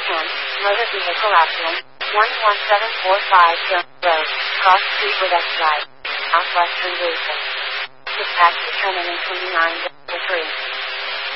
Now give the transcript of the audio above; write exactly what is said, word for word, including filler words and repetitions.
ten, motor vehicle accident, one one seven four five Jones Road, Cross Street with X-Drive, Southwestern Racing. Dispatch determinant twenty-nine three.